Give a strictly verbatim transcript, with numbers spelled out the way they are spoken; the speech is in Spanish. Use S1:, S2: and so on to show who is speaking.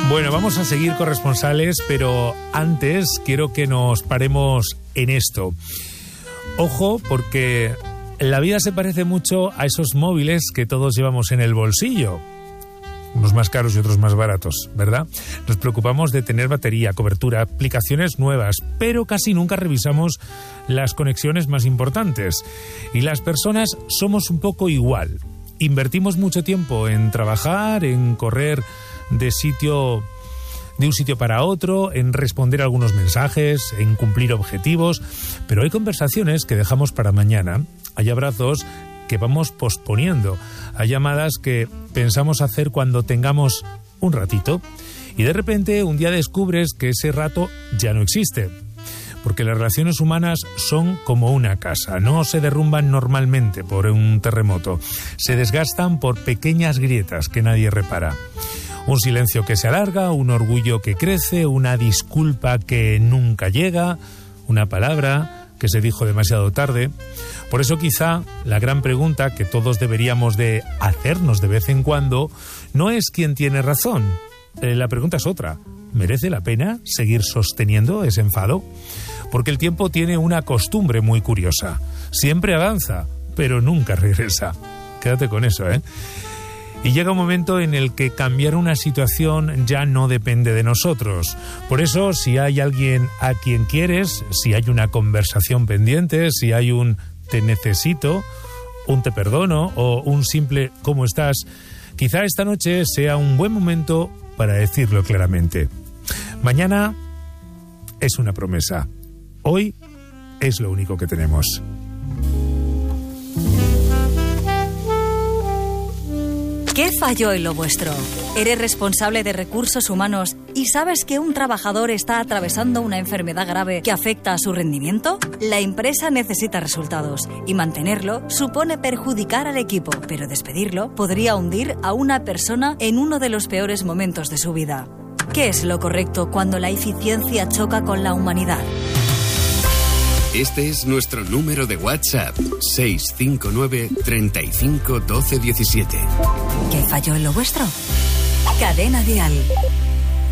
S1: Bueno, vamos a seguir corresponsales, pero antes quiero que nos paremos en esto. Ojo, porque la vida se parece mucho a esos móviles que todos llevamos en el bolsillo. Unos más caros y otros más baratos, ¿verdad? Nos preocupamos de tener batería, cobertura, aplicaciones nuevas, pero casi nunca revisamos las conexiones más importantes. Y las personas somos un poco igual. Invertimos mucho tiempo en trabajar, en correr de sitio, de un sitio para otro, en responder algunos mensajes, en cumplir objetivos, pero hay conversaciones que dejamos para mañana. Hay abrazos que vamos posponiendo. Hay llamadas que pensamos hacer cuando tengamos un ratito y de repente un día descubres que ese rato ya no existe. Porque las relaciones humanas son como una casa, no se derrumban normalmente por un terremoto, se desgastan por pequeñas grietas que nadie repara. Un silencio que se alarga, un orgullo que crece, una disculpa que nunca llega, una palabra que se dijo demasiado tarde. Por eso quizá la gran pregunta que todos deberíamos de hacernos de vez en cuando no es quién tiene razón. Eh, la pregunta es otra. ¿Merece la pena seguir sosteniendo ese enfado? Porque el tiempo tiene una costumbre muy curiosa. Siempre avanza, pero nunca regresa. Quédate con eso, ¿eh? Y llega un momento en el que cambiar una situación ya no depende de nosotros. Por eso, si hay alguien a quien quieres, si hay una conversación pendiente, si hay un te necesito, un te perdono o un simple ¿cómo estás?, quizá esta noche sea un buen momento para decirlo claramente. Mañana es una promesa. Hoy es lo único que tenemos.
S2: ¿Qué falló en lo vuestro? ¿Eres responsable de recursos humanos y sabes que un trabajador está atravesando una enfermedad grave que afecta a su rendimiento? La empresa necesita resultados y mantenerlo supone perjudicar al equipo, pero despedirlo podría hundir a una persona en uno de los peores momentos de su vida. ¿Qué es lo correcto cuando la eficiencia choca con la humanidad?
S3: Este es nuestro número de WhatsApp, seis cinco nueve, treinta y cinco, doce, diecisiete.
S2: ¿Qué falló en lo vuestro? Cadena Dial.